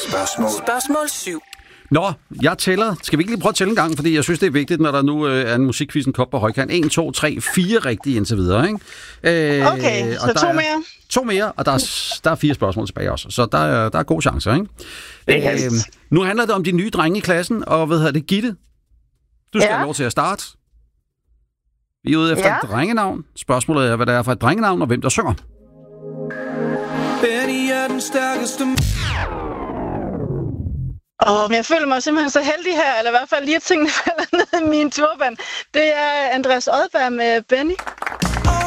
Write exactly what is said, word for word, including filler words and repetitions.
spørgsmål. Spørgsmål syv. Nå, jeg tæller. Skal vi ikke lige prøve at tælle en gang? Fordi jeg synes, det er vigtigt, når der nu øh, er en musikquizzen kop på højkant. en, to, tre, fire rigtige indtil videre, ikke? Øh, okay, så to er, mere. To mere, og der er, der er fire spørgsmål tilbage også. Så der er, der er gode chancer, ikke? Yes. Øh, nu handler det om de nye drenge i klassen, og hvad hedder det? Gitte, du skal ja. have lov til at starte. Vi er ude efter ja. et drengenavn. Spørgsmålet er, hvad det er for et drengenavn, og hvem der synger. Benny er den stærkeste. Åh, oh, men jeg føler mig simpelthen så heldig her, eller i hvert fald lige at tingene falder ned i min turban. Det er Andreas Odberg med Benny.